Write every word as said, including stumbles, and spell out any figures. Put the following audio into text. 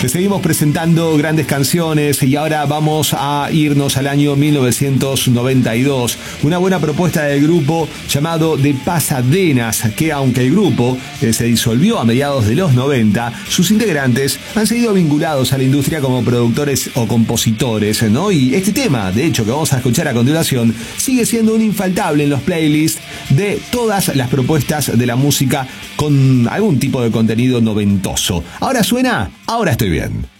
Les seguimos presentando grandes canciones y ahora vamos a irnos al año mil novecientos noventa y dos. Una buena propuesta del grupo llamado The Pasadenas, que aunque el grupo eh, se disolvió a mediados de los noventa, sus integrantes han seguido vinculados a la industria como productores o compositores, ¿no? Y este tema, de hecho, que vamos a escuchar a continuación, sigue siendo un infaltable en los playlists de todas las propuestas de la música con algún tipo de contenido noventoso. Ahora suena, ahora estoy bien.